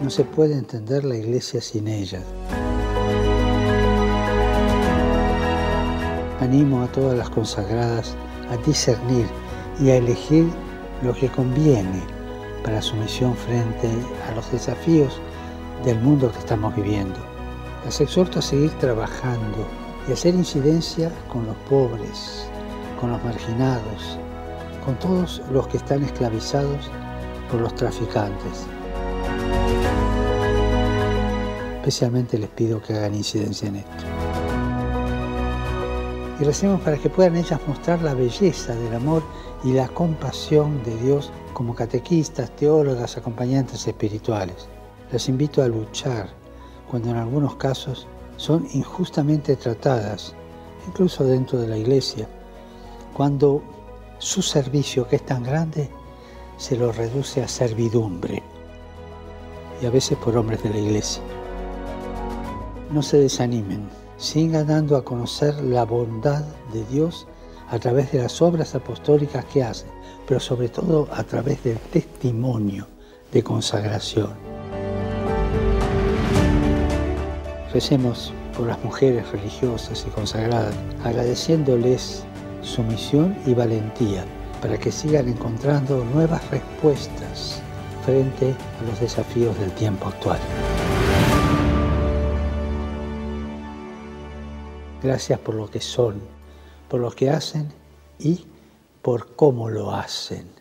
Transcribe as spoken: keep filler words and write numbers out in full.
No se puede entender la Iglesia sin ellas. Animo a todas las consagradas a discernir y a elegir lo que conviene para su misión frente a los desafíos del mundo que estamos viviendo. Las exhorto a seguir trabajando y hacer incidencia con los pobres, con los marginados, con todos los que están esclavizados por los traficantes. Especialmente les pido que hagan incidencia en esto. Y recemos para que puedan ellas mostrar la belleza del amor y la compasión de Dios como catequistas, teólogas, acompañantes espirituales. Les invito a luchar cuando en algunos casos son injustamente tratadas, incluso dentro de la Iglesia, cuando su servicio, que es tan grande, se lo reduce a servidumbre, y a veces por hombres de la Iglesia. No se desanimen, sigan dando a conocer la bondad de Dios a través de las obras apostólicas que hacen, pero sobre todo a través del testimonio de consagración. Recemos por las mujeres religiosas y consagradas, agradeciéndoles su misión y valentía para que sigan encontrando nuevas respuestas frente a los desafíos del tiempo actual. Gracias por lo que son, por lo que hacen y por cómo lo hacen.